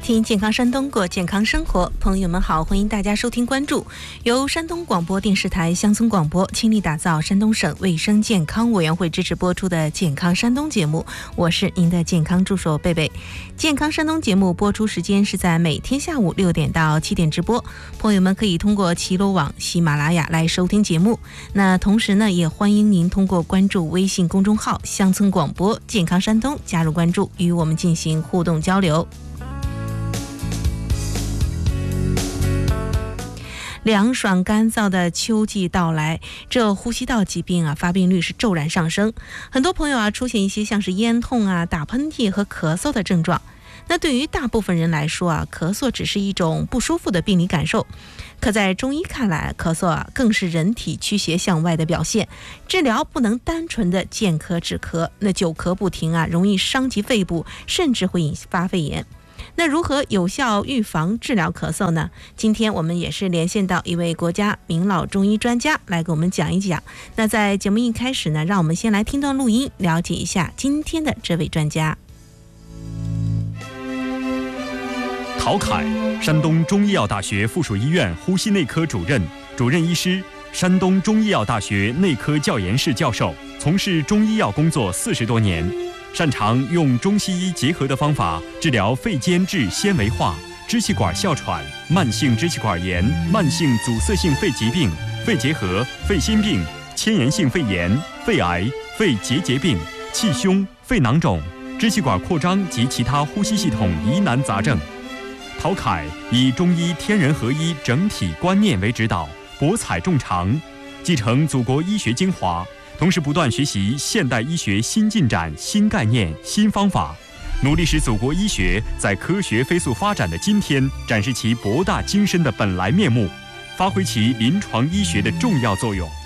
听健康山东，过健康生活。朋友们好，欢迎大家收听关注由山东广播电视台乡村广播倾力打造山东省卫生健康委员会支持播出的健康山东节目，我是您的健康助手贝贝。健康山东节目播出时间是在每天下午6点到7点直播，朋友们可以通过齐鲁网、喜马拉雅来收听节目。那同时呢，也欢迎您通过关注微信公众号乡村广播健康山东加入关注，与我们进行互动交流。凉爽干燥的秋季到来，这呼吸道疾病发病率是骤然上升，很多朋友出现一些像是咽痛打喷嚏和咳嗽的症状。那对于大部分人来说咳嗽只是一种不舒服的病理感受，可在中医看来，咳嗽更是人体驱邪向外的表现，治疗不能单纯的见咳止咳，那久咳不停容易伤及肺部，甚至会引发肺炎。那如何有效预防治疗咳嗽呢？今天我们也是连线到一位国家名老中医专家来给我们讲一讲。那在节目一开始呢，让我们先来听段录音，了解一下今天的这位专家。 陶凯，山东中医药大学附属医院呼吸内科主任、主任医师，山东中医药大学内科教研室教授，从事中医药工作40多年。擅长用中西医结合的方法治疗肺间质纤维化、支气管哮喘、慢性支气管炎、慢性阻塞性肺疾病、肺结核、肺心病、迁延性肺炎、肺癌、肺结节病、气胸、肺囊肿、支气管扩张及其他呼吸系统疑难杂症。陶凯以中医天人合一整体观念为指导，博采众长，继承祖国医学精华，同时不断学习现代医学新进展、新概念、新方法，努力使祖国医学在科学飞速发展的今天展示其博大精深的本来面目，发挥其临床医学的重要作用。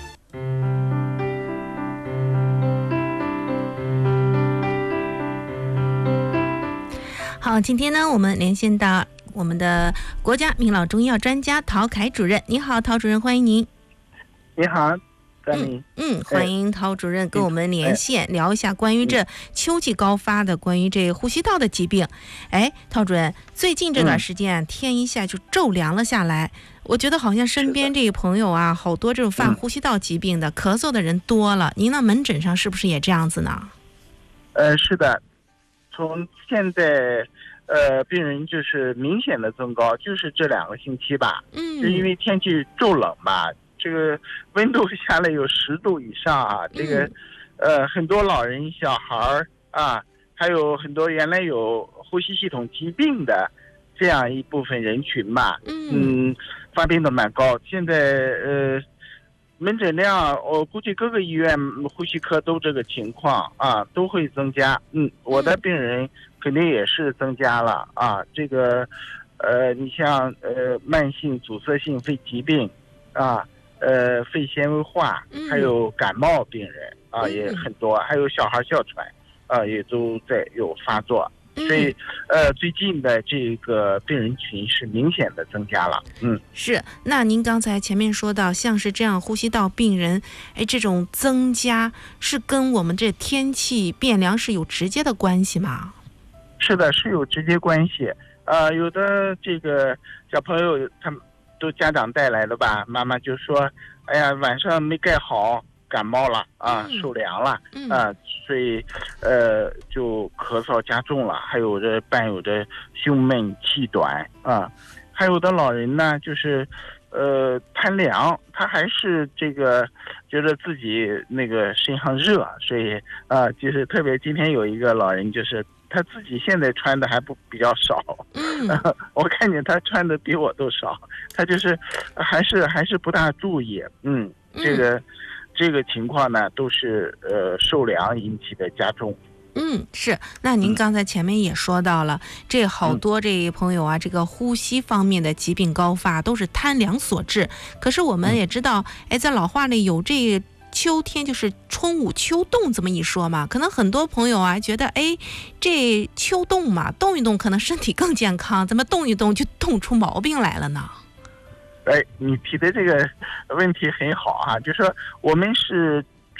好，今天呢，我们连线到我们的国家名老中医药专家陶凯主任。你好，陶主任，欢迎您。 你好。 欢迎陶主任跟我们连线，聊一下关于这秋季高发的关于这呼吸道的疾病。陶主任，最近这段时间天一下就骤凉了下来，我觉得好像身边这个朋友好多这种犯呼吸道疾病的咳嗽的人多了，您的门诊上是不是也这样子呢？ 是的，从现在病人就是明显的增高，就是这2个星期吧，就因为天气骤冷吧，这个温度下来有10度以上这个很多老人小孩还有很多原来有呼吸系统疾病的这样一部分人群吧，发病的蛮高。现在门诊量我估计各个医院呼吸科都这个情况都会增加。我的病人肯定也是增加了这个你像慢性阻塞性肺疾病肺纤维化，还有感冒病人也很多，还有小孩哮喘也都在有发作，所以最近的这个病人群是明显的增加了。 是。那您刚才前面说到，像是这样呼吸道病人这种增加是跟我们这天气变凉是有直接的关系吗？ 是的，是有直接关系。有的这个小朋友他们都家长带来的吧，妈妈就说哎呀晚上没盖好感冒了受凉了所以就咳嗽加重了，还有的伴有着胸闷气短还有的老人呢就是贪凉，他还是这个觉得自己那个身上热，所以就是特别今天有一个老人就是他自己现在穿的还不比较少，我看见他穿的比我都少，他就是还是不大注意，这个情况呢都是受凉引起的加重。 是。那您刚才前面也说到了，这好多这朋友这个呼吸方面的疾病高发都是贪凉所致。可是我们也知道，在老话里有这秋天就是春捂秋冻这么一说嘛，可能很多朋友觉得这秋冻嘛，动一动可能身体更健康，怎么动一动就冻出毛病来了呢？ 你提的这个问题很好就说我们是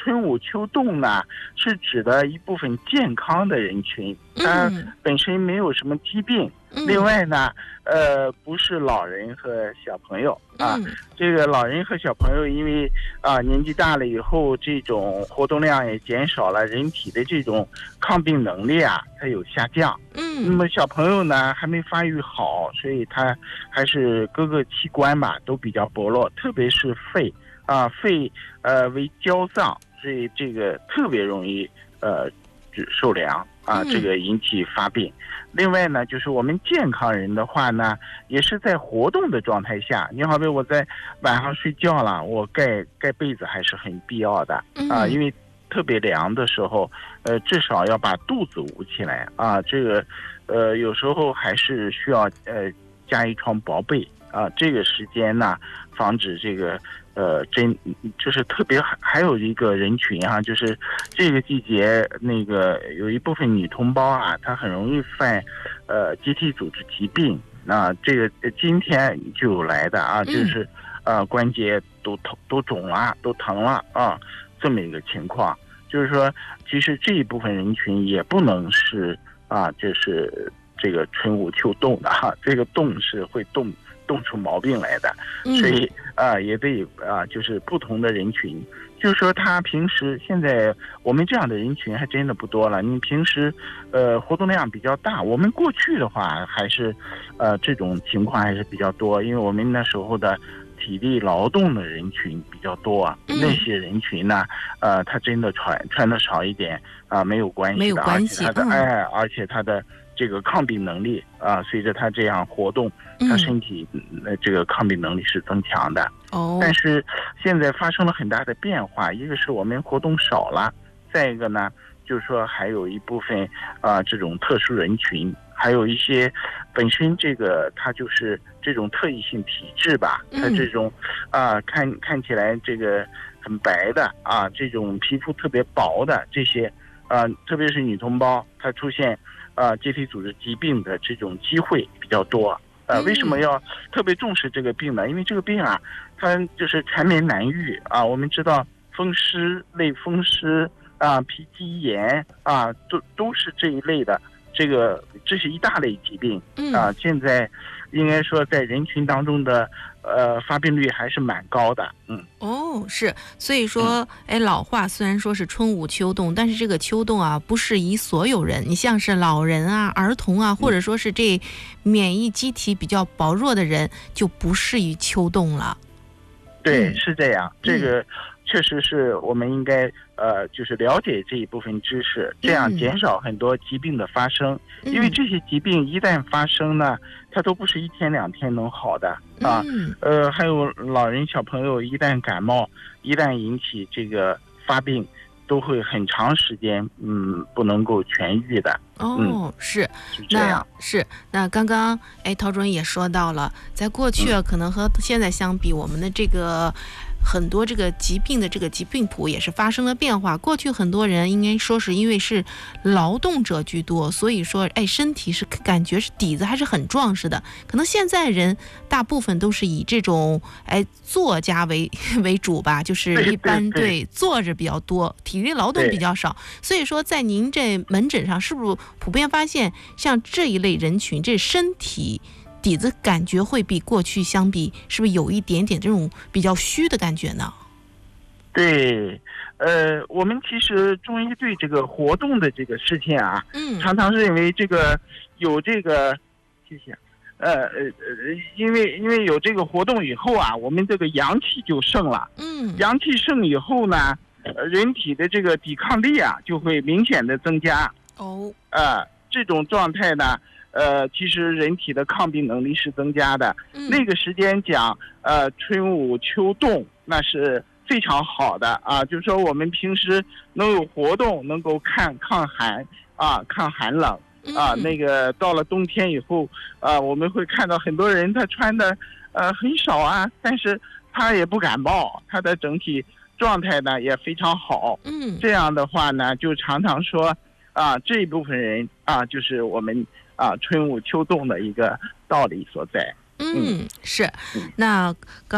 春捂秋冻呢，是指的一部分健康的人群，他本身没有什么疾病。另外呢，不是老人和小朋友啊。这个老人和小朋友，因为年纪大了以后，这种活动量也减少了，人体的这种抗病能力啊，它有下降。那么小朋友呢，还没发育好，所以他还是各个器官吧都比较薄弱，特别是肺肺为焦脏，所以这个特别容易受凉。这个引起发病。另外呢，就是我们健康人的话呢，也是在活动的状态下，你好比我在晚上睡觉了，我盖被子还是很必要的因为特别凉的时候，至少要把肚子捂起来这个有时候还是需要加一床薄被这个时间呢，防止这个就是特别还有一个人群就是这个季节那个有一部分女同胞她很容易犯机体组织疾病这个今天就有来的就是关节都肿了，都疼了这么一个情况。就是说，其实这一部分人群也不能是就是这个春捂秋冻的这个冻是会冻出毛病来的，所以也得就是不同的人群，就是说他平时现在我们这样的人群还真的不多了。你平时活动量比较大，我们过去的话还是这种情况还是比较多，因为我们那时候的体力劳动的人群比较多那些人群呢他真的穿的少一点没有关系的， 没有关系而且他的这个抗病能力随着他这样活动，他身体这个抗病能力是增强的。但是现在发生了很大的变化，一个是我们活动少了，再一个呢，就是说还有一部分这种特殊人群，还有一些本身这个他就是这种特异性体质吧，他这种看起来这个很白的这种皮肤特别薄的这些特别是女同胞，她出现机体组织疾病的这种机会比较多。为什么要特别重视这个病呢？因为这个病它就是缠绵难愈我们知道风湿、类风湿皮肌炎都是这一类的，这是一大类疾病现在应该说在人群当中的发病率还是蛮高的。 是，所以说老话虽然说是春捂秋冻，但是这个秋冻不适宜所有人，你像是老人儿童或者说是这免疫机体比较薄弱的人就不适宜秋冻了。 对，是这样，这个确实是我们应该就是了解这一部分知识，这样减少很多疾病的发生。因为这些疾病一旦发生呢，它都不是1天2天能好的还有老人小朋友一旦感冒，一旦引起这个发病，都会很长时间不能够痊愈的。 是这样。 那刚刚陶主任也说到了，在过去可能和现在相比，我们的这个很多这个疾病的这个疾病谱也是发生了变化。过去很多人应该说是因为是劳动者居多，所以说身体是感觉是底子还是很壮实的。可能现在人大部分都是以这种作家为主吧，就是一般对坐着比较多，体力劳动比较少。所以说在您这门诊上是不是普遍发现像这一类人群，这身体底子感觉会比过去相比，是不是有一点点这种比较虚的感觉呢？ 对，我们其实中医对这个活动的这个事情常常认为这个有这个，谢谢，因为有这个活动以后我们这个阳气就盛了，阳气盛以后呢，人体的这个抵抗力就会明显的增加。这种状态呢。其实人体的抗病能力是增加的。那个时间讲，春捂秋冻那是非常好的就是说我们平时能有活动，能够抗寒抗寒冷那个到了冬天以后我们会看到很多人他穿的很少但是他也不感冒，他的整体状态呢也非常好。这样的话呢，就常常说这一部分人就是我们春捂秋冻的一个道理所在。 是。那刚刚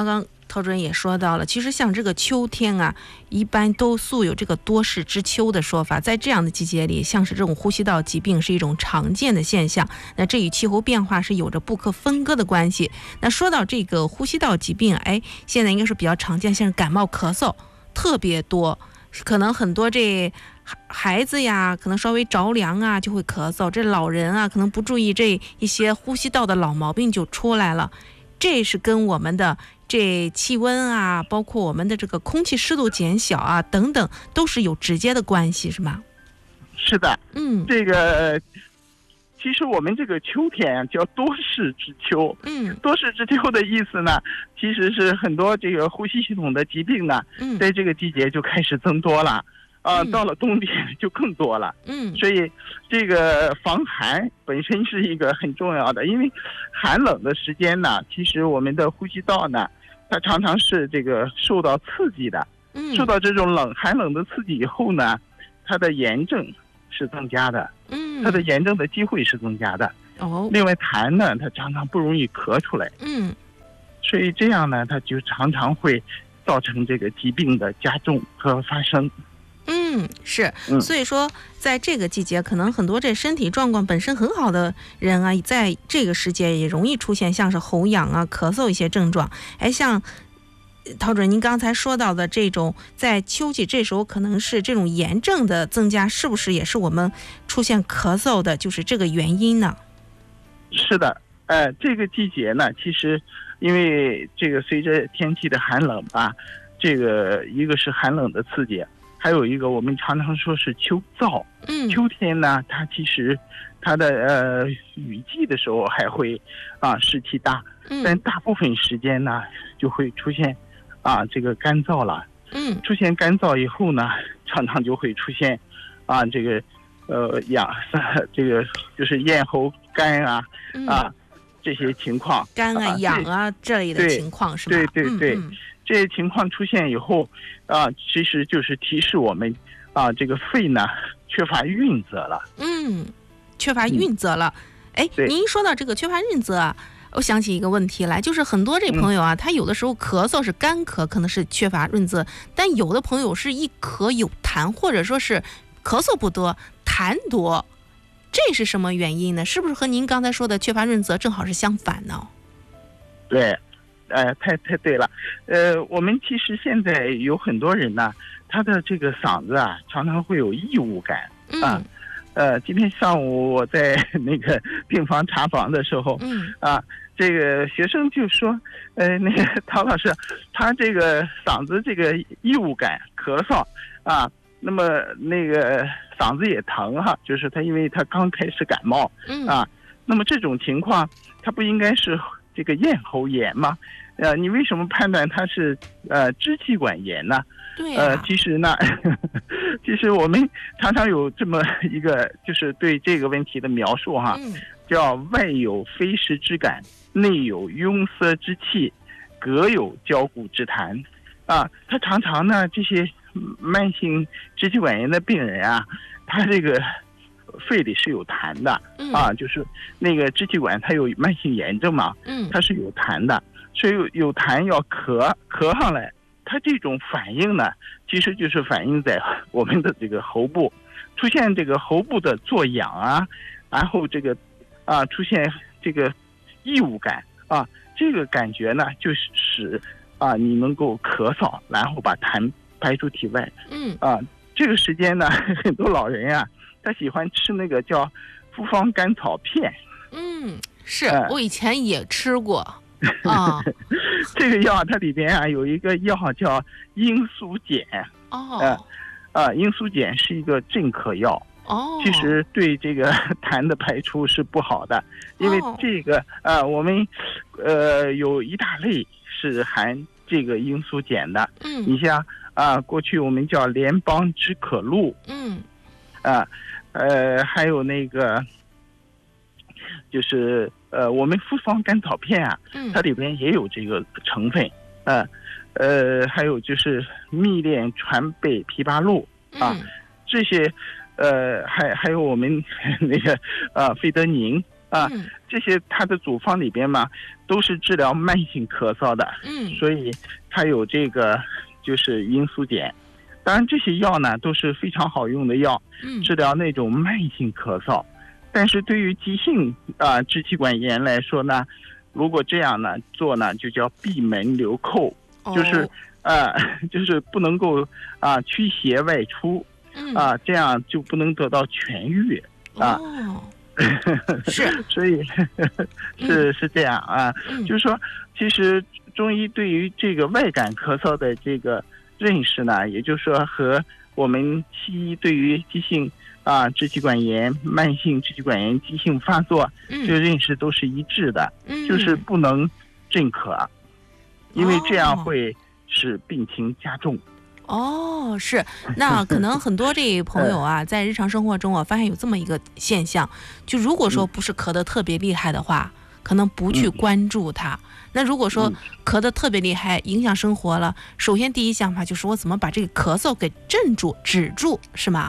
陶主任也说到了，其实像这个秋天啊，一般都素有这个多事之秋的说法，在这样的季节里，像是这种呼吸道疾病是一种常见的现象。那这与气候变化是有着不可分割的关系。那说到这个呼吸道疾病，现在应该是比较常见，像是感冒、咳嗽特别多，可能很多这孩子呀，可能稍微着凉啊就会咳嗽，这老人啊可能不注意这一些呼吸道的老毛病就出来了。这是跟我们的这气温啊，包括我们的这个空气湿度减小啊等等，都是有直接的关系，是吗？ 是的，这个其实我们这个秋天叫多事之秋，多事之秋的意思呢，其实是很多这个呼吸系统的疾病呢，在这个季节就开始增多了。到了冬天就更多了，所以这个防寒本身是一个很重要的，因为寒冷的时间呢，其实我们的呼吸道呢，它常常是这个受到刺激的，受到这种寒冷的刺激以后呢，它的炎症是增加的，它的炎症的机会是增加的。另外痰呢，它常常不容易咳出来，所以这样呢，它就常常会造成这个疾病的加重和发生。 是，所以说在这个季节，可能很多这身体状况本身很好的人啊，在这个时节也容易出现像是喉痒啊、咳嗽一些症状。像陶主任您刚才说到的这种，在秋季这时候可能是这种炎症的增加，是不是也是我们出现咳嗽的就是这个原因呢？ 是的，这个季节呢，其实因为这个随着天气的寒冷吧，这个一个是寒冷的刺激，还有一个我们常常说是秋燥。秋天呢，它其实它的雨季的时候还会湿气大，但大部分时间呢就会出现这个干燥了。出现干燥以后呢，常常就会出现这个这个就是咽喉干这些情况， 干痒这类的情况是吧？ 对。这些情况出现以后其实就是提示我们这个肺呢缺乏运则了。 缺乏运则了。您说到这个缺乏运则我想起一个问题来，就是很多这朋友他有的时候咳嗽是干咳，可能是缺乏润泽，但有的朋友是一咳有痰，或者说是咳嗽不多痰多，这是什么原因呢？是不是和您刚才说的缺乏润泽正好是相反呢？ 对，太对了。我们其实现在有很多人呢，他的这个嗓子常常会有异物感。今天上午我在那个病房查房的时候，这个学生就说，那个陶老师，他这个嗓子这个异物感、咳嗽那么那个嗓子也疼就是他因为他刚开始感冒那么这种情况，他不应该是这个咽喉炎吗？你为什么判断它是支气管炎呢？ 对其实呢，其实我们常常有这么一个，就是对这个问题的描述叫外有飞湿之感，内有壅塞之气，膈有焦骨之痰他常常呢，这些慢性支气管炎的病人他这个肺里是有痰的就是那个支气管它有慢性炎症嘛，它是有痰的，所以有痰要咳上来，它这种反应呢，其实就是反映在我们的这个喉部，出现这个喉部的作痒然后这个出现这个异物感这个感觉呢，就是使你能够咳嗽，然后把痰排出体外。这个时间呢，很多老人他喜欢吃那个叫复方甘草片。 是我以前也吃过这个药它里边有一个药叫罂粟碱。罂粟碱是一个镇咳药。其实对这个痰的排出是不好的，因为这个我们有一大类是含这个罂粟碱的。你像过去我们叫联邦止咳露。还有那个就是我们复方甘草片它里边也有这个成分。还有就是蜜炼川贝枇杷露这些还有我们那个费德宁这些它的组方里边嘛，都是治疗慢性咳嗽的，所以它有这个就是罂粟碱。当然这些药呢都是非常好用的药，治疗那种慢性咳嗽。但是对于急性支气管炎来说呢，如果这样呢做呢，就叫闭门留寇，就是不能够驱邪外出，这样就不能得到痊愈是， 所以是这样就是说，其实中医对于这个外感咳嗽的这个认识呢，也就是说和我们西医对于急性支气管炎、慢性支气管炎急性发作这个认识都是一致的，就是不能镇咳，因为这样会使病情加重。 是，那可能很多这朋友在日常生活中发现有这么一个现象，就如果说不是咳得特别厉害的话，可能不去关注它。那如果说咳得特别厉害，影响生活了，首先第一想法就是我怎么把这个咳嗽给镇住、止住，是吗？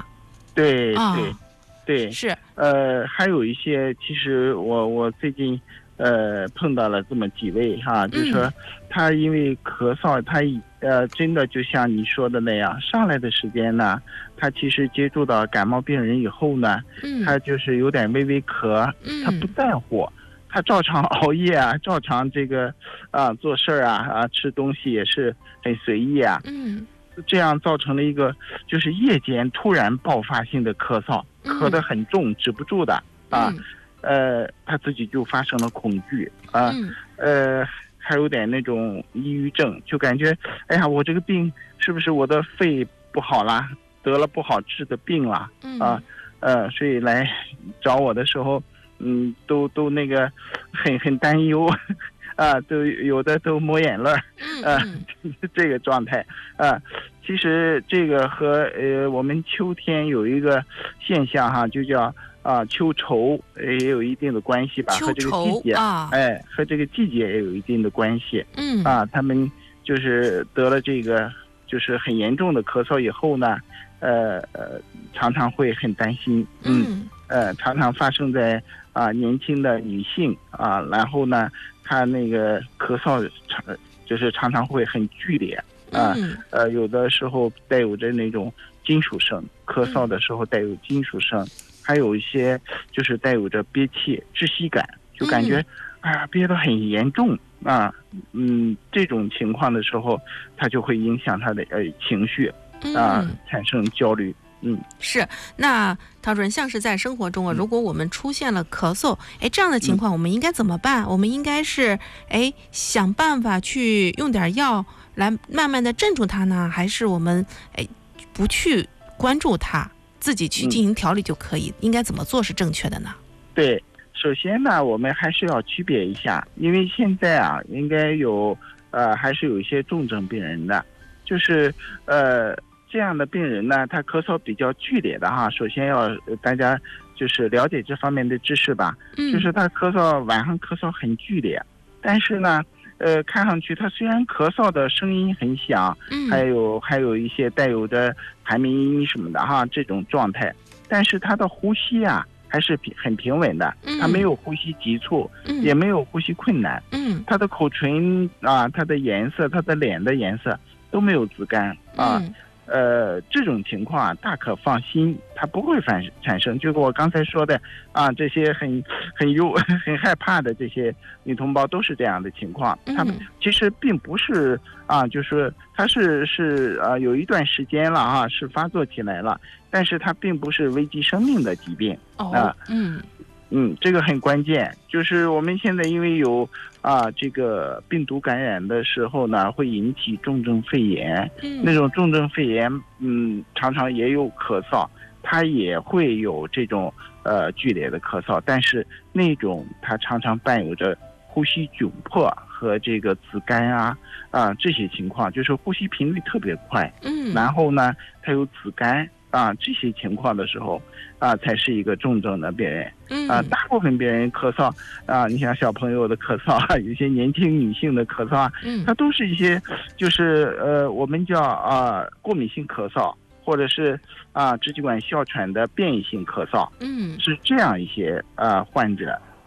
对， 是。 还有一些，其实我最近碰到了这么几位就是说他因为咳嗽，他真的就像你说的那样，上来的时间呢，他其实接触到感冒病人以后呢，他就是有点微微咳，他不在乎，他照常熬夜照常这个做事吃东西也是很随意这样造成了一个就是夜间突然爆发性的咳嗽，咳得很重，止不住的他自己就发生了恐惧还有点那种抑郁症，就感觉哎呀，我这个病是不是我的肺不好啦，得了不好治的病了所以来找我的时候都那个很担忧都有的都抹眼泪这个状态其实这个和我们秋天有一个现象就叫秋愁，也有一定的关系吧，和这个季节和这个季节也有一定的关系他们就是得了这个就是很严重的咳嗽以后呢常常会很担心常常发生在年轻的女性然后呢她那个咳嗽就是常常会很剧烈有的时候带有着那种金属声，咳嗽的时候带有金属声，还有一些就是带有着憋气、窒息感，就感觉憋得很严重这种情况的时候，它就会影响他的情绪产生焦虑。 是。那陶主任，像是在生活中如果我们出现了咳嗽这样的情况，我们应该怎么办？我们应该是想办法去用点药来慢慢的镇住它呢，还是我们不去关注它，自己去进行调理就可以？应该怎么做是正确的呢？ 对，首先呢，我们还是要区别一下，因为现在应该有还是有一些重症病人的，就是这样的病人呢，他咳嗽比较剧烈的首先要大家就是了解这方面的知识吧。就是他晚上咳嗽很剧烈，但是呢看上去他虽然咳嗽的声音很响还有一些带有着寒鸣音什么的这种状态，但是他的呼吸还是很平稳的，他没有呼吸急促也没有呼吸困难他的口唇他的颜色，他的脸的颜色都没有紫绀这种情况大可放心，它不会产生就是我刚才说的这些很害怕的这些女同胞都是这样的情况。他们其实并不是就是它是有一段时间了是发作起来了，但是它并不是危及生命的疾病这个很关键。就是我们现在因为有这个病毒感染的时候呢，会引起重症肺炎那种重症肺炎常常也有咳嗽，它也会有这种剧烈的咳嗽，但是那种它常常伴有着呼吸窘迫和这个紫绀这些情况，就是呼吸频率特别快然后呢它有紫绀这些情况的时候才是一个重症的病人大部分病人咳嗽你像小朋友的咳嗽有些年轻女性的咳嗽它都是一些就是我们叫过敏性咳嗽，或者是支气管哮喘的变异性咳嗽是这样一些患者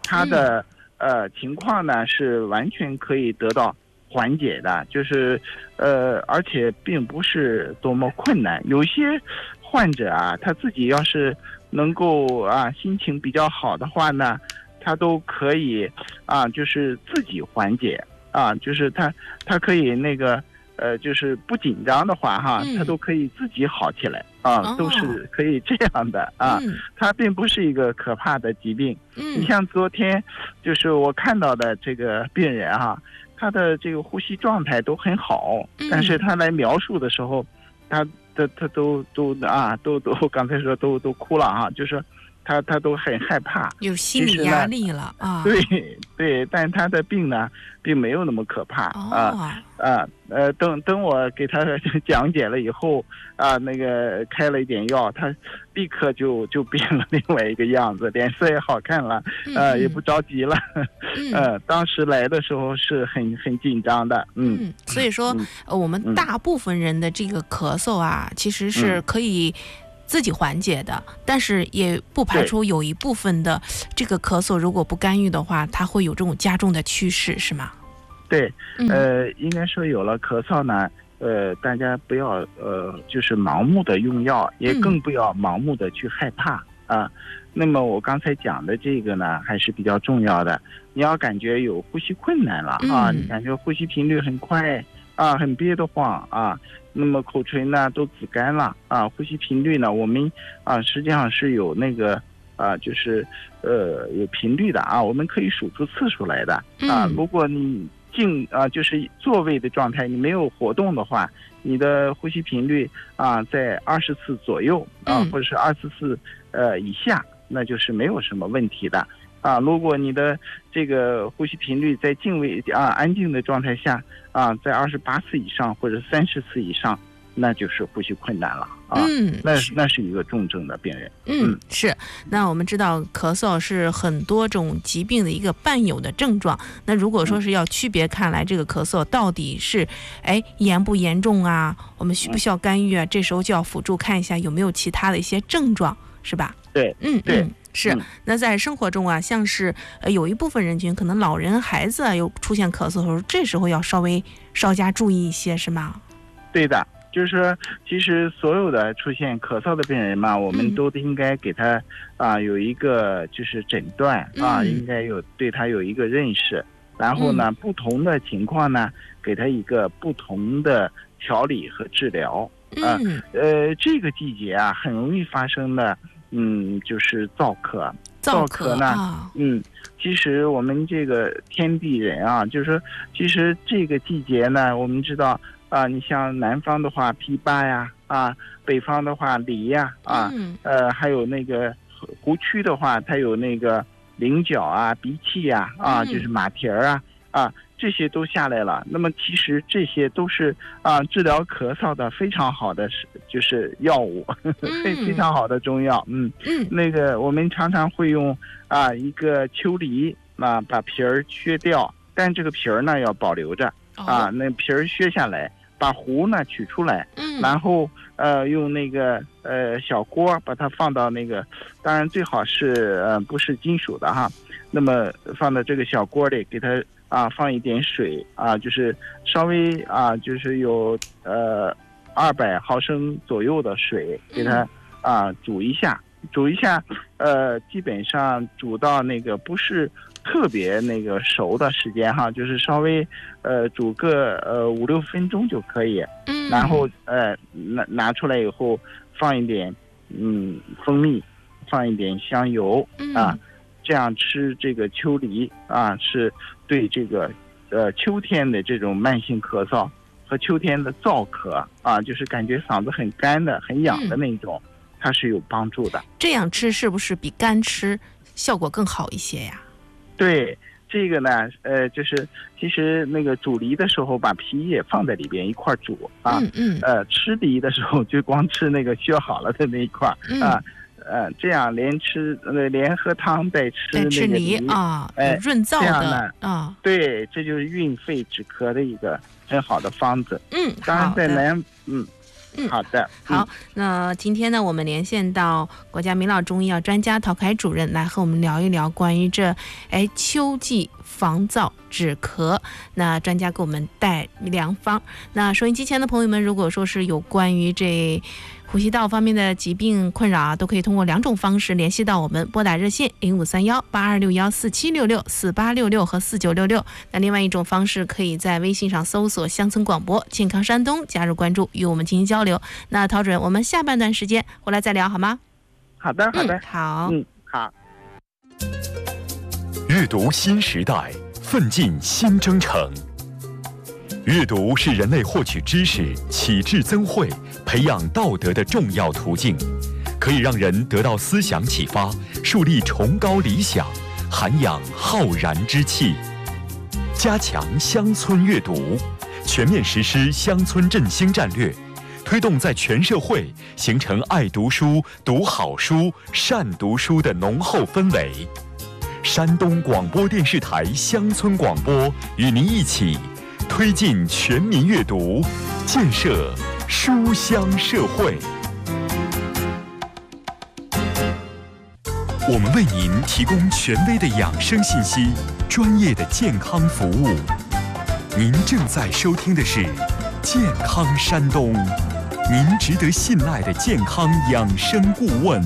他的情况呢是完全可以得到缓解的，就是而且并不是多么困难。有些患者啊，他自己要是能够心情比较好的话呢，他都可以就是自己缓解就是他可以那个就是不紧张的话他都可以自己好起来都是可以这样的它并不是一个可怕的疾病。你像昨天就是我看到的这个病人他的这个呼吸状态都很好，但是他来描述的时候，他都刚才说都哭了就是他都很害怕， 有心理压力了对，但他的病呢并没有那么可怕等我给他讲解了以后那个开了一点药，他立刻就变了另外一个样子，脸色也好看了也不着急了当时来的时候是很紧张的所以说我们大部分人的这个咳嗽其实是可以自己缓解的，但是也不排除有一部分的这个咳嗽如果不干预的话，它会有这种加重的趋势，是吗？ 对应该说有了咳嗽呢大家不要就是盲目的用药，也更不要盲目的去害怕那么我刚才讲的这个呢还是比较重要的。你要感觉有呼吸困难了你感觉呼吸频率很快很憋得慌那么口唇呢都紫干了呼吸频率呢我们实际上是有那个就是有频率的我们可以数出次数来的如果你就是座位的状态，你没有活动的话，你的呼吸频率在20次左右或者是20次以下，那就是没有什么问题的如果你的这个呼吸频率在安静的状态下在28次以上或者30次以上，那就是呼吸困难了那是一个重症的病人是。那我们知道咳嗽是很多种疾病的一个伴有的症状，那如果说是要区别看来这个咳嗽到底是严不严重我们需不需要干预这时候就要辅助看一下有没有其他的一些症状，是吧？ 对是。那在生活中像是有一部分人群可能老人孩子有出现咳嗽的时候，这时候要稍加注意一些，是吗？ 对的，就是说其实所有的出现咳嗽的病人嘛，我们都应该给他有一个就是诊断应该对他有一个认识，然后呢不同的情况呢给他一个不同的调理和治疗这个季节很容易发生的就是燥咳呢其实我们这个天地人就是说其实这个季节呢我们知道你像南方的话枇杷北方的话梨还有那个湖区的话它有那个菱角鼻涕就是马蹄儿这些都下来了。那么其实这些都是治疗咳嗽的非常好的就是药物非常好的中药那个我们常常会用一个秋梨把皮儿削掉，但这个皮儿呢要保留着那皮儿削下来，把核呢取出来然后用那个小锅把它放到那个，当然最好是不是金属的那么放到这个小锅里，给它放一点水就是稍微就是有200毫升左右的水，给它煮一下基本上煮到那个不是特别那个熟的时间就是稍微煮个5-6分钟就可以然后拿出来以后放一点蜂蜜，放一点香油这样吃这个秋梨是对这个秋天的这种慢性咳嗽和秋天的燥咳就是感觉嗓子很干的很痒的那种它是有帮助的。 这样吃是不是比干吃效果更好一些呀？ 对，这个呢就是其实那个煮梨的时候把皮也放在里边一块煮吃梨的时候就光吃那个削好了的那一块这样连喝汤带吃那个梨润燥的对，这就是润肺止咳的一个很好的方子当然在好的， 好，那今天呢，我们连线到国家名老中医药专家陶凯主任来和我们聊一聊关于这秋季防燥止咳，那专家给我们带良方。那收音机前的朋友们，如果说是有关于这呼吸道方面的疾病困扰都可以通过2种方式联系到我们，拨打热线0531-8261-4766、4866和4966。那另外一种方式，可以在微信上搜索乡村广播健康山东，加入关注，与我们进行交流。那陶主任，我们下半段时间回来再聊好吗？ 好的， 好， 好。 阅读新时代，奋进新征程。阅读是人类获取知识、启智增慧、培养道德的重要途径，可以让人得到思想启发，树立崇高理想，涵养浩然之气。加强乡村阅读，全面实施乡村振兴战略，推动在全社会形成爱读书、读好书、善读书的浓厚氛围。山东广播电视台乡村广播与您一起推进全民阅读，建设书香社会。我们为您提供权威的养生信息，专业的健康服务。您正在收听的是健康山东，您值得信赖的健康养生顾问。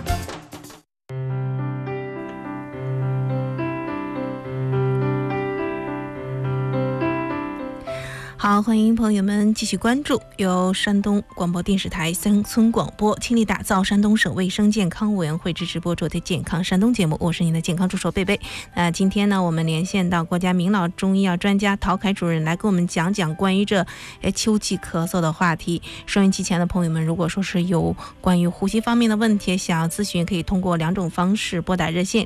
好，欢迎朋友们继续关注由山东广播电视台乡村广播倾力打造山东省卫生健康委员会直播出的健康山东节目，我是您的健康助手贝贝。那今天呢，我们连线到国家名老中医药专家陶凯主任来跟我们讲讲关于这秋季咳嗽的话题。收音机前的朋友们，如果说是有关于呼吸方面的问题想要咨询，可以通过2种方式拨打热线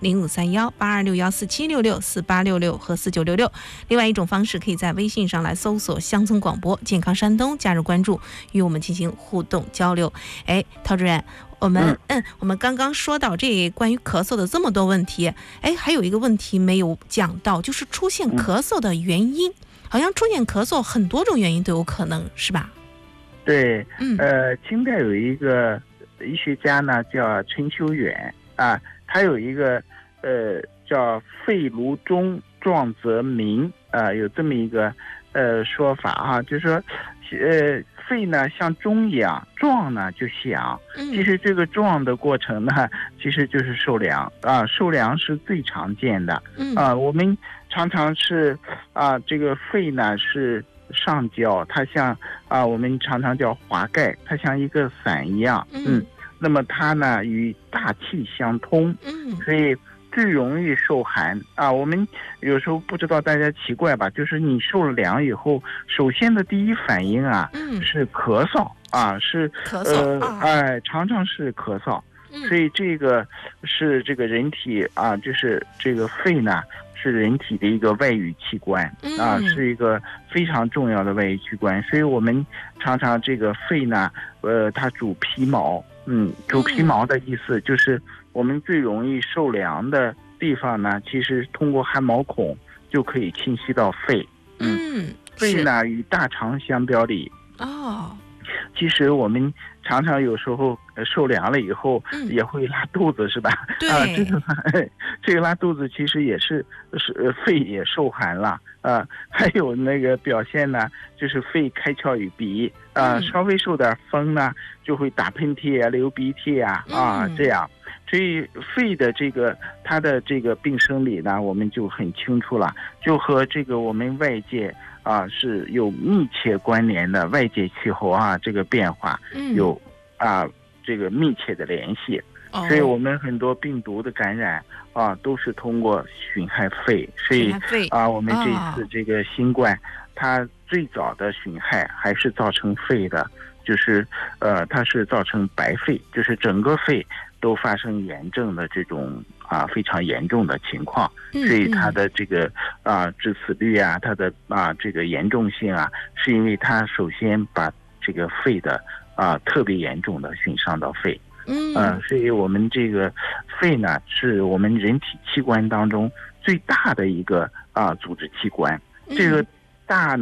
0531-8261-4766、4866和4966。另外一种方式，可以在微信上来搜索乡村广播健康山东，加入关注，与我们进行互动交流。陶主任，我们刚刚说到这关于咳嗽的这么多问题，还有一个问题没有讲到，就是出现咳嗽的原因。好像出现咳嗽很多种原因都有可能，是吧？ 对，清代有一个医学家呢叫陈修远啊，他有一个叫肺炉中壮则鸣啊，有这么一个说法啊，就是说肺呢像钟一样，壮呢就响。其实这个壮的过程呢，其实就是受凉啊，受凉是最常见的。我们常常是这个肺呢是上焦，它像我们常常叫华盖，它像一个伞一样。那么它呢与大气相通，所以最容易受寒啊。我们有时候不知道大家奇怪吧，就是你受了凉以后，首先的第一反应是咳嗽啊，是咳嗽常常是咳嗽。所以这个是这个人体就是这个肺呢是人体的一个外语器官是一个非常重要的外语器官。所以我们常常这个肺呢它主皮毛。主皮毛的意思就是我们最容易受凉的地方呢，其实通过汗毛孔就可以侵袭到肺。肺呢与大肠相表里。其实我们常常有时候受凉了以后也会拉肚子，是吧？对，这个拉肚子其实也是肺也受寒了。还有那个表现呢，就是肺开窍于鼻，稍微受点风呢，就会打喷嚏流鼻涕这样。所以肺的这个它的这个病生理呢，我们就很清楚了，就和这个我们外界是有密切关联的，外界气候这个变化有这个密切的联系。所以我们很多病毒的感染都是通过损害肺。所以我们这次这个新冠它最早的损害还是造成肺的，就是它是造成白肺，就是整个肺都发生炎症的这种非常严重的情况。所以它的这个致死率它的这个严重性是因为它首先把这个肺的特别严重的损伤到肺。所以我们这个肺呢是我们人体器官当中最大的一个组织器官。这个大呢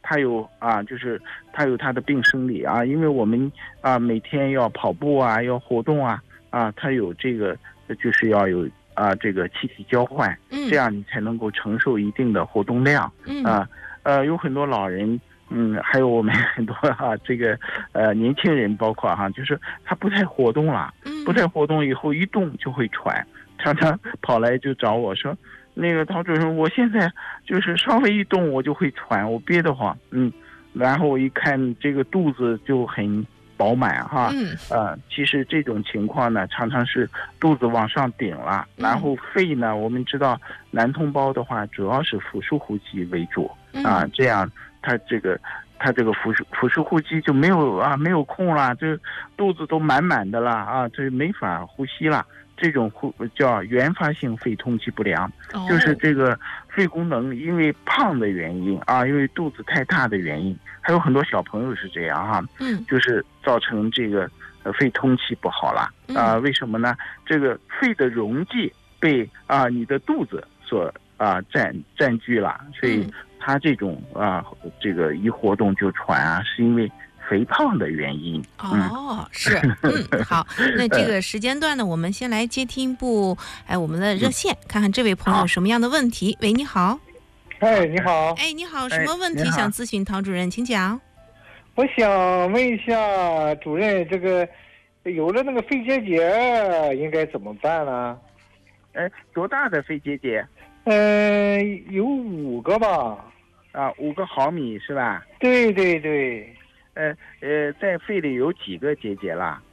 它有就是它有它的病生理啊，因为我们每天要跑步啊，要活动啊，它有这个就是要有这个气体交换，这样你才能够承受一定的活动量。有很多老人，还有我们很多这个年轻人，包括就是他不太活动了，不太活动以后一动就会喘，常常跑来就找我说，那个陶主任，我现在就是稍微一动我就会喘，我憋得慌，然后我一看这个肚子就很饱满其实这种情况呢，常常是肚子往上顶了，然后肺呢，我们知道男同胞的话，主要是腹式呼吸为主这样他这个腹式呼吸就没有空了，这肚子都满满的了这没法呼吸了。这种叫原发性肺通气不良，就是这个肺功能因为胖的原因因为肚子太大的原因，还有很多小朋友是这样就是造成这个肺通气不好了为什么呢？这个肺的容积被你的肚子所占据了，所以他这种这个一活动就喘是因为肥胖的原因。 是好，那这个时间段呢，我们先来接听我们的热线，看看这位朋友什么样的问题。喂，你好。 你好。 你好，什么问题想咨询陶主任，请讲。 我想问一下主任，这个有了那个肺结节应该怎么办呢？ 多大的肺结节？ 有5个吧。 5个毫米是吧？ 对对对。 在肺里有几个结节啦？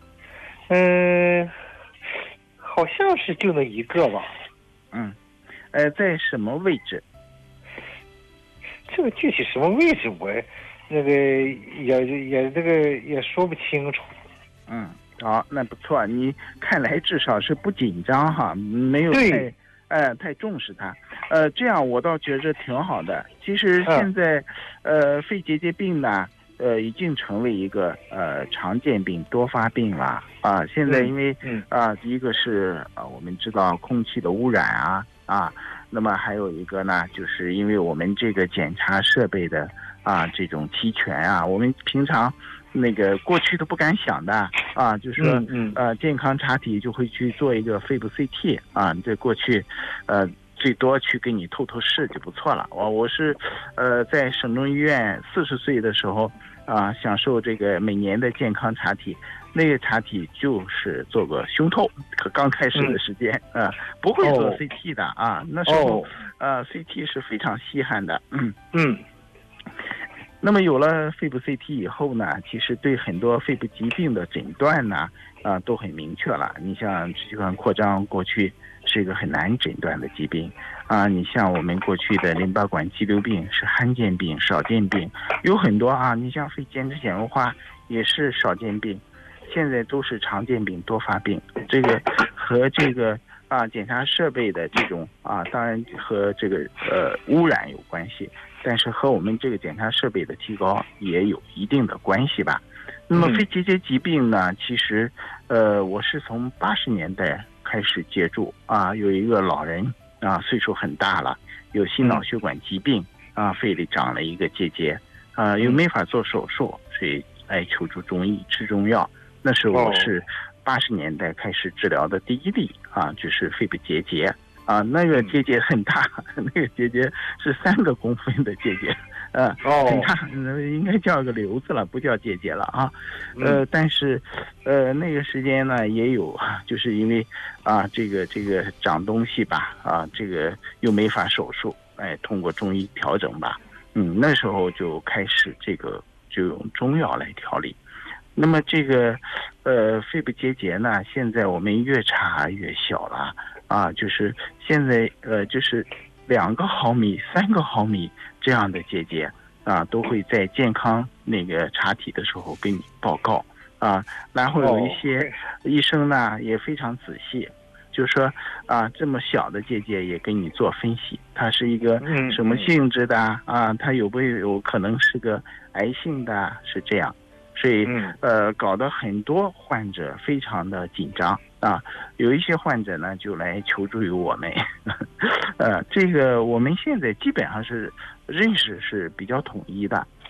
好像是就那1个吧。 在什么位置？ 这个具体什么位置我那个也说不清楚。 好，那不错，你看来至少是不紧张没有太重视它。这样我倒觉着挺好的。其实现在肺结节病呢已经成为一个常见病、多发病了现在因为一个是我们知道空气的污染那么还有一个呢，就是因为我们这个检查设备的这种齐全我们平常那个过去都不敢想的就是说健康查体就会去做一个肺部 CT 这过去最多去给你透视就不错了。我是在省中医院40岁的时候享受这个每年的健康查体，那个查体就是做个胸透，刚开始的时间不会做 CT 的那时候CT 是非常稀罕的。那么有了肺部 CT 以后呢，其实对很多肺部疾病的诊断呢都很明确了。你像支气管扩张过去是一个很难诊断的疾病你像我们过去的淋巴管肌瘤病是罕见病、少见病，有很多你像肺间质纤维化也是少见病，现在都是常见病、多发病。这个和这个检查设备的这种当然和这个污染有关系，但是和我们这个检查设备的提高也有一定的关系吧。那么肺结节疾病呢，其实我是从80年代开始接触有一个老人岁数很大了，有心脑血管疾病肺里长了一个结节又没法做手术，所以来求助中医吃中药。那时候我是80年代开始治疗的第一例就是肺部结节那个结节很大，那个结节是3个公分的结节很大，应该叫个瘤子了，不叫结节了但是那个时间呢也有就是因为这个长东西吧这个又没法手术，通过中医调整吧那时候就开始这个就用中药来调理。那么这个肺部结节呢，现在我们越查越小了就是现在就是2个毫米、3个毫米这样的结节都会在健康那个查体的时候给你报告然后有一些医生呢也非常仔细，就是说这么小的结节也给你做分析，它是一个什么性质的它有没有可能是个癌性的，是这样。所以搞得很多患者非常的紧张有一些患者呢就来求助于我们这个我们现在基本上是认识是比较统一的，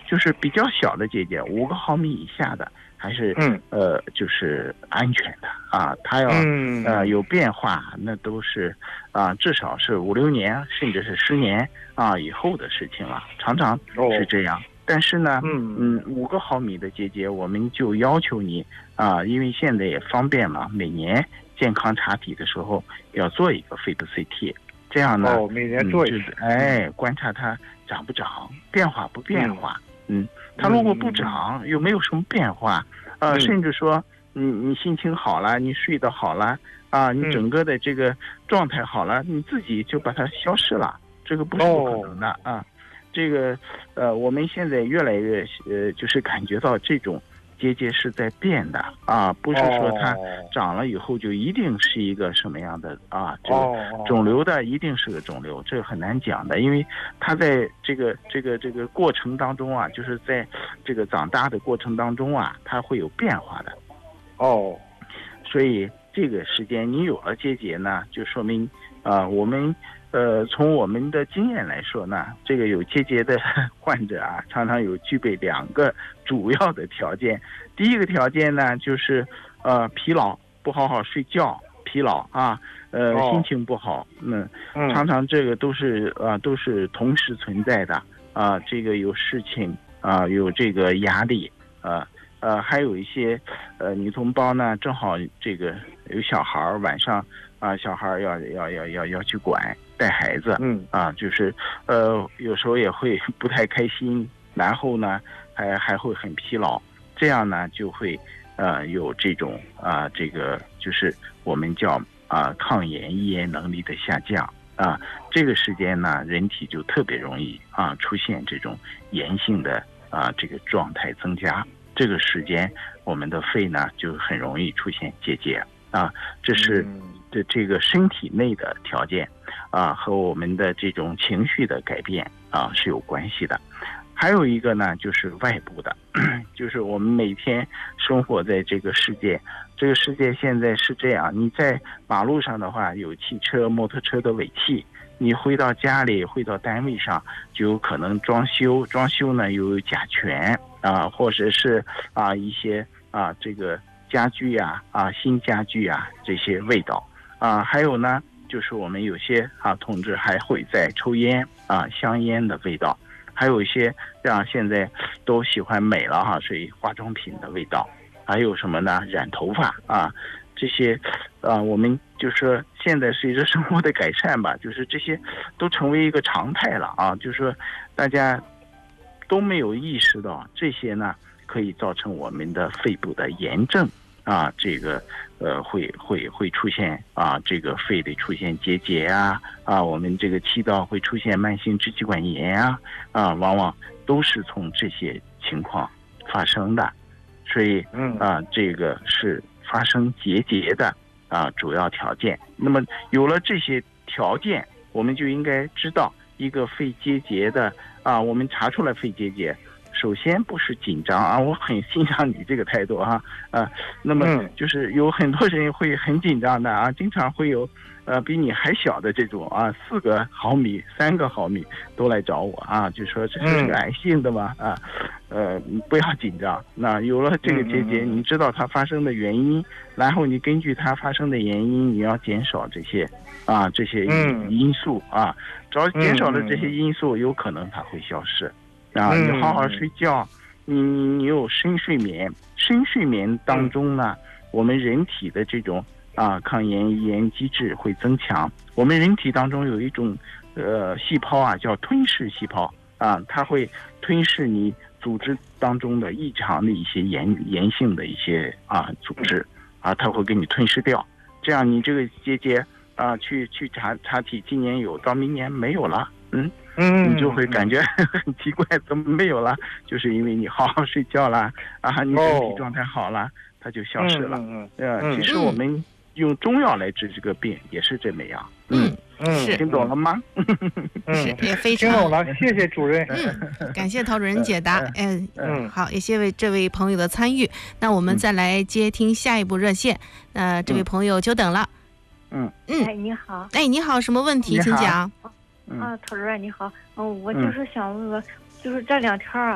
就是比较小的结节，5个毫米以下的，还是就是安全的啊。它要有变化，那都是至少是5、6年，甚至是10年以后的事情了，常常是这样。但是呢，5个毫米的结节，我们就要求你因为现在也方便嘛，每年健康查体的时候要做一个肺部 CT， 这样呢， 每年做一次， 观察它长不长，变化不变化。它如果不长，又没有什么变化，甚至说你心情好了，你睡得好了你整个的这个状态好了，你自己就把它消失了，这个不是不可能的这个我们现在越来越就是感觉到这种结节是在变的不是说它长了以后就一定是一个什么样的这个肿瘤的一定是个肿瘤，这个很难讲的，因为它在这个过程当中就是在这个长大的过程当中它会有变化的所以这个时间你有了结节呢，就说明我们从我们的经验来说呢，这个有结节的患者常常有具备2个主要的条件。第一个条件呢，就是疲劳，不好好睡觉，疲劳心情不好，常常这个都是同时存在的这个有事情有这个压力还有一些女同胞呢，正好这个有小孩晚上小孩要去管带孩子就是有时候也会不太开心，然后呢还会很疲劳，这样呢就会有这种这个就是我们叫抗炎抑炎能力的下降这个时间呢人体就特别容易出现这种炎性的这个状态增加，这个时间我们的肺呢就很容易出现结节这是这个身体内的条件和我们的这种情绪的改变是有关系的。还有一个呢就是外部的，就是我们每天生活在这个世界，这个世界现在是这样，你在马路上的话有汽车摩托车的尾气，你回到家里回到单位上就有可能装修呢又有甲醛或者是一些这个家具新家具这些味道还有呢就是我们有些同志还会在抽烟香烟的味道，还有一些现在都喜欢美了所以化妆品的味道，还有什么呢染头发这些我们就说现在随着生活的改善吧，就是这些都成为一个常态了就是说大家都没有意识到这些呢可以造成我们的肺部的炎症这个会出现这个肺里出现结节我们这个气道会出现慢性支气管炎往往都是从这些情况发生的，所以这个是发生结节的主要条件。那么有了这些条件，我们就应该知道一个肺结节的我们查出来肺结节，首先不是紧张我很欣赏你这个态度那么就是有很多人会很紧张的经常会有比你还小的这种4个毫米3个毫米都来找我就说这是癌性的嘛不要紧张。那有了这个结节，你知道它发生的原因，然后你根据它发生的原因，你要减少这些因素只要减少了这些因素，有可能它会消失你好好睡觉，你有深睡眠当中呢，我们人体的这种抗炎抑炎机制会增强。我们人体当中有一种细胞叫吞噬细胞它会吞噬你组织当中的异常的一些炎性的一些组织它会给你吞噬掉，这样你这个结节去查体，今年有，到明年没有了你就会感觉很奇怪，怎么没有了？就是因为你好好睡觉了你身体状态好了，它就消失了其实我们用中药来治这个病也是这么样是听懂了吗？ 是也非常听懂了，谢谢主任感谢陶主任解答好，也谢谢这位朋友的参与。那我们再来接听下一步热线这位朋友久等了你好你好，什么问题请讲陶主任你好我就是想问问，就是这2天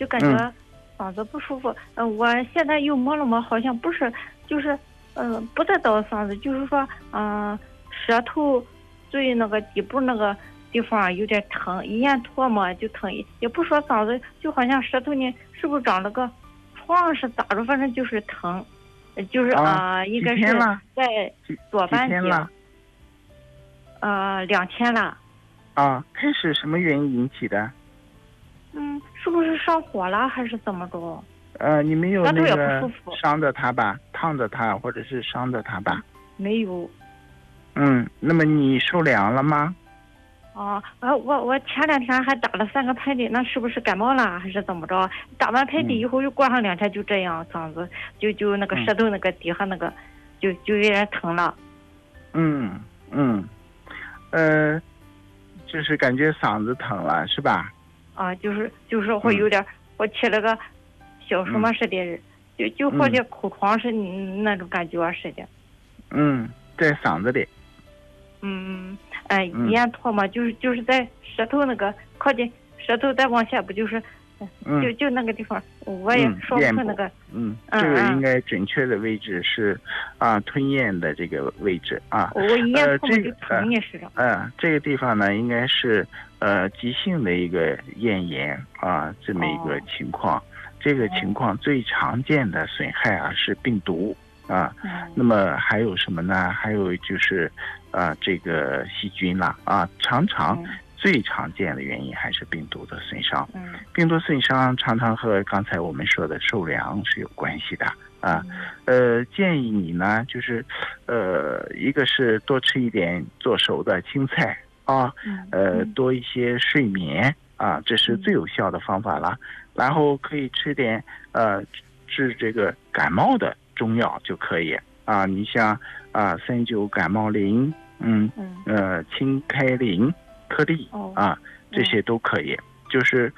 就感觉嗓子不舒服。我现在又摸了摸，好像不是，就是不在到嗓子，就是说舌头最那个底部那个地方有点疼，一咽唾沫就疼，也不说嗓子，就好像舌头呢是不是长了个疮是咋着，反正就是疼，就是应该是在左半截。2天了。 它是什么原因引起的？ 是不是上火了还是怎么着？ 你没有那个伤着它吧？烫着它或者是伤着它吧？ 没有。 那么你受凉了吗？ 我前2天还打了3个喷嚏，那是不是感冒了还是怎么着？打完喷嚏以后又过上2天就这样，嗓子就那个舌头那个底下那个就有点疼了。 就是感觉嗓子疼了是吧？ 就是会有点，我起了个小什么似的，就好像口疮是那种感觉似的。 在嗓子里。 咽唾沫就是在舌头那个靠近舌头再往下，不就是就那个地方，我也说不出那个。 这个应该准确的位置是吞咽的这个位置我一咽唾沫就疼也是的。 这个地方呢应该是急性的一个咽炎这么一个情况。这个情况最常见的损害是病毒那么还有什么呢？还有就是这个细菌啦常常最常见的原因还是病毒的损伤。病毒损伤常常和刚才我们说的受凉是有关系的建议你呢就是一个是多吃一点做熟的青菜多一些睡眠这是最有效的方法了。然后可以吃点治这个感冒的中药就可以你像39感冒灵清开灵颗粒这些都可以。就是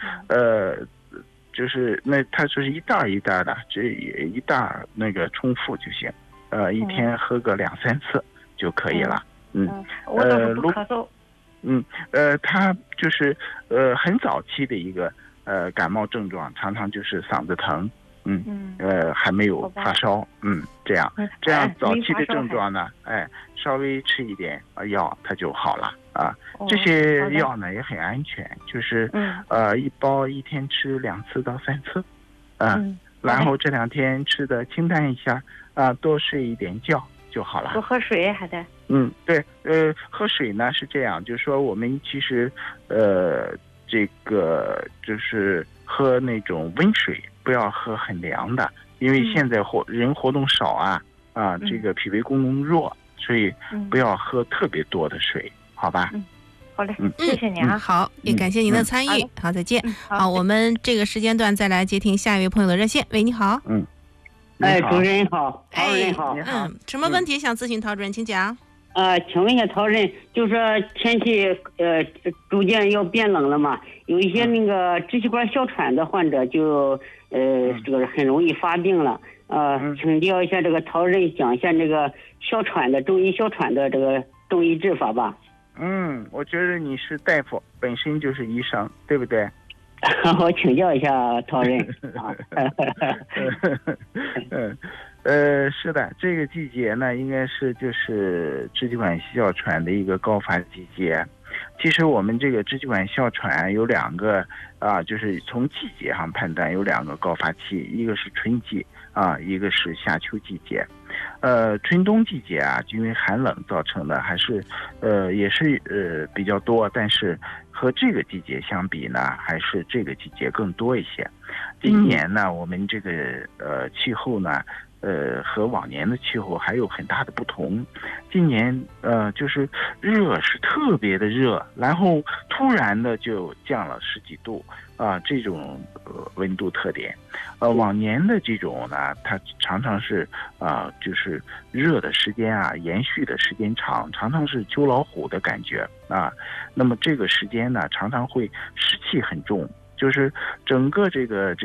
那它就是一袋一袋的，这一袋那个冲服就行。一天喝个2-3次就可以了。 我倒是不咳嗽。 它就是很早期的一个感冒症状，常常就是嗓子疼。还没有发烧。这样早期的症状呢，稍微吃一点药它就好了这些药呢也很安全，就是一包一天吃2次到3次然后这2天吃的清淡一下多睡一点觉就好了。 多喝水还得。 对，喝水呢是这样，就是说我们其实这个就是喝那种温水，不要喝很凉的，因为现在人活动少这个脾胃功能弱，所以不要喝特别多的水，好吧？ 好嘞，谢谢您好，也感谢您的参与。好，再见。好，我们这个时间段再来接听下一位朋友的热线。喂，你好。 主任好，陶主任好。 什么问题想咨询陶主任，请讲。 请问一下陶主任，就说天气逐渐要变冷了嘛，有一些那个支气管哮喘的患者就这个很容易发病了。请教一下这个陶主任，讲一下这个哮喘的中医哮喘的这个中医治法吧。 我觉得你是大夫，本身就是医生，对不对？ 我请教一下陶主任。 是的，这个季节呢，应该是就是支气管哮喘的一个高发季节。其实我们这个支气管哮喘有2个就是从季节上判断有2个高发期，一个是春季一个是夏秋季节。春冬季节因为寒冷造成的还是也是比较多，但是和这个季节相比呢，还是这个季节更多一些。今年呢，我们这个气候呢和往年的气候还有很大的不同。今年就是热是特别的热，然后突然的就降了10几度这种温度特点。往年的这种呢，它常常是就是热的时间延续的时间长，常常是秋老虎的感觉那么这个时间呢，常常会湿气很重，就是整个这个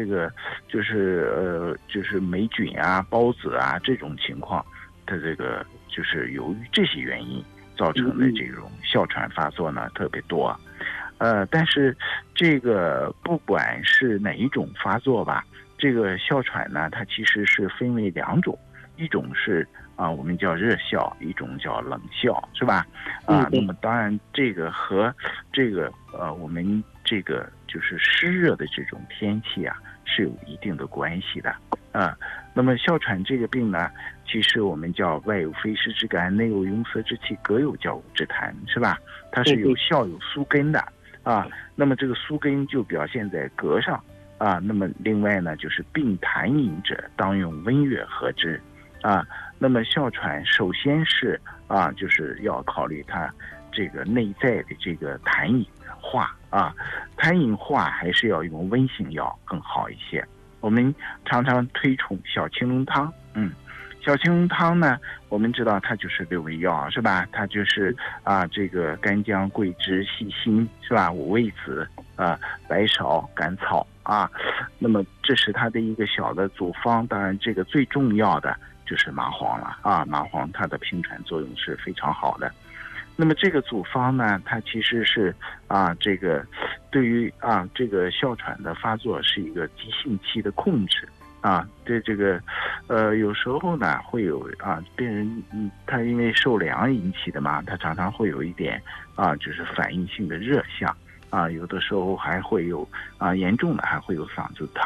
就是霉菌孢子这种情况的这个就是由于这些原因造成的这种哮喘发作呢特别多。 但是这个不管是哪一种发作吧，这个哮喘呢，它其实是分为2种，一种是我们叫热哮，一种叫冷哮，是吧？那么当然这个和这个我们这个就是湿热的这种天气啊是有一定的关系的。那么哮喘这个病呢，其实我们叫外有非湿之感，内有壅塞之气，膈有交恶之痰，是吧？它是有哮有苏根的那么这个苏根就表现在膈上那么另外呢，就是病痰饮者，当用温热和之那么哮喘首先是就是要考虑它这个内在的这个痰饮化痰饮化还是要用温性药更好一些。我们常常推崇小青龙汤，小青龙汤呢，我们知道它就是6味药，是吧？它就是这个干姜、桂枝、细辛，是吧？五味子白芍、甘草那么这是它的一个小的组方。当然，这个最重要的就是麻黄了麻黄它的平喘作用是非常好的。那么这个组方呢，它其实是这个对于这个哮喘的发作是一个急性期的控制对这个有时候呢会有病人他因为受凉引起的嘛，他常常会有一点就是反应性的热象有的时候还会有严重的还会有嗓子疼。